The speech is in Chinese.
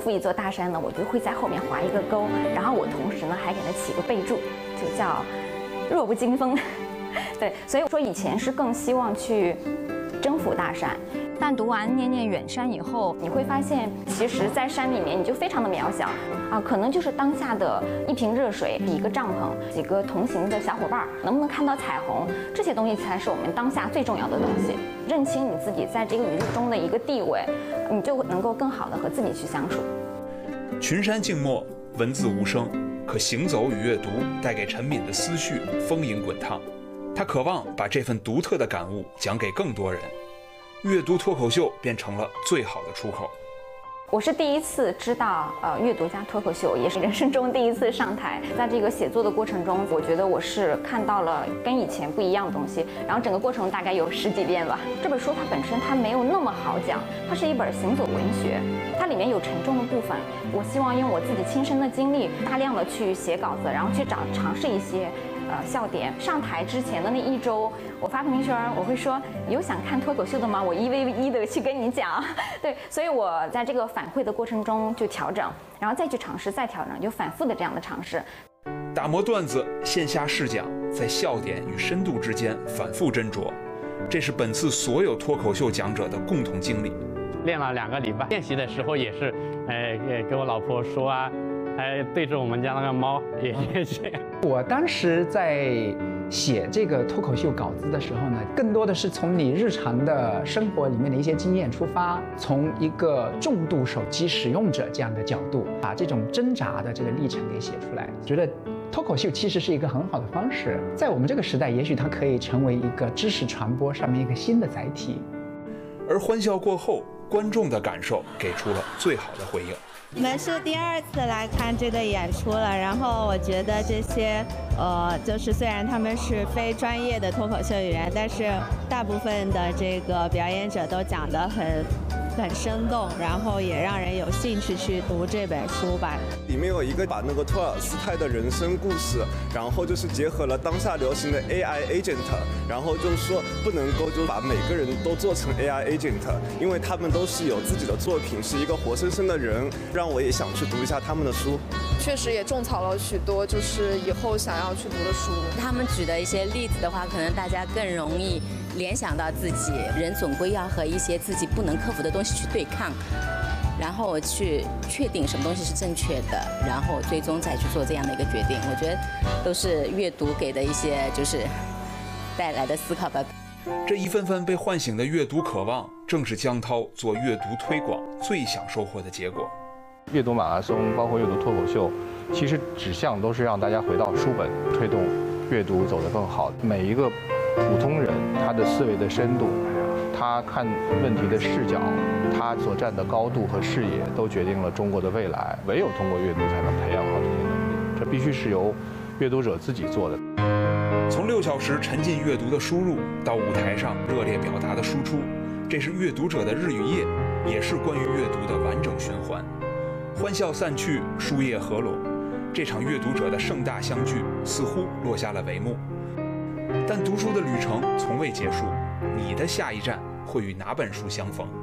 负一座大山呢，我就会在后面划一个勾，然后我同时呢还给它起个备注，就叫弱不禁风。对，所以我说以前是更希望去征服大山。但读完《念念远山》以后，你会发现，其实，在山里面你就非常的渺小啊，可能就是当下的一瓶热水、一个帐篷、几个同行的小伙伴，能不能看到彩虹，这些东西才是我们当下最重要的东西。认清你自己在这个宇宙中的一个地位，你就能够更好的和自己去相处。 群山静默，文字无声，可行走与阅读带给陈敏的思绪丰盈滚烫。他渴望把这份独特的感悟讲给更多人。阅读脱口秀变成了最好的出口。 我是第一次知道阅读加脱口秀，也是人生中第一次上台。在这个写作的过程中，我觉得我是看到了跟以前不一样的东西，然后整个过程大概有10几遍吧。这本书它本身它没有那么好讲，它是一本行走文学，它里面有沉重的部分。我希望用我自己亲身的经历，大量的去写稿子，然后去尝试一些笑点。上台之前的那1周，我发朋友圈，我会说有想看脱口秀的吗？我1v1的去跟你讲。对，所以我在这个反馈的过程中就调整，然后再去尝试，再调整，就反复的这样的尝试。 打磨段子，线下试讲，在笑点与深度之间反复斟酌，这是本次所有脱口秀讲者的共同经历。 练了2个礼拜，练习的时候也是，跟我老婆说啊，对着我们家那个猫也写。 我当时在写这个脱口秀稿子的时候呢，更多的是从你日常的生活里面的一些经验出发，从一个重度手机使用者这样的角度，把这种挣扎的这个历程给写出来。觉得脱口秀其实是一个很好的方式，在我们这个时代，也许它可以成为一个知识传播上面一个新的载体。 而欢笑过后，观众的感受给出了最好的回应。 我们是第2次来看这个演出了，然后我觉得这些就是虽然他们是非专业的脱口秀演员，但是大部分的这个表演者都讲得很生动，然后也让人有兴趣去读这本书吧。 里面有一个把那个托尔斯泰的人生故事，然后就是结合了当下流行的 AI agent， 然后就是说不能够就把每个人都做成 AI agent， 因为他们都是有自己的作品，是一个活生生的人，让我也想去读一下他们的书。 确实也种草了许多就是以后想要去读的书。 他们举的一些例子的话，可能大家更容易联想到自己。人总归要和一些自己不能克服的东西去对抗，然后去确定什么东西是正确的，然后最终再去做这样的一个决定。我觉得都是阅读给的一些就是带来的思考吧。 这一份份被唤醒的阅读渴望，正是江涛做阅读推广最想收获的结果。 阅读马拉松，包括阅读脱口秀，其实指向都是让大家回到书本，推动阅读走得更好。每一个普通人，他的思维的深度，他看问题的视角，他所站的高度和视野，都决定了中国的未来。唯有通过阅读，才能培养好这些能力。这必须是由阅读者自己做的。 从6小时沉浸阅读的输入，到舞台上热烈表达的输出，这是阅读者的日与夜，也是关于阅读的完整循环。欢笑散去，书页合拢，这场阅读者的盛大相聚似乎落下了帷幕。但读书的旅程从未结束，你的下一站会与哪本书相逢？